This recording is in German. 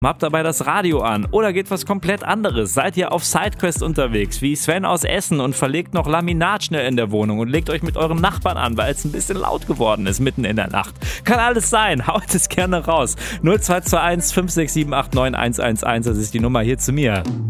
Habt dabei das Radio an oder geht was komplett anderes? Seid ihr auf Sidequest unterwegs, wie Sven aus Essen und verlegt noch Laminat schnell in der Wohnung und legt euch mit euren Nachbarn an, weil es ein bisschen laut geworden ist mitten in der Nacht. Kann alles sein, haut es gerne raus. 0221 567 89111, das ist die Nummer hier zu mir.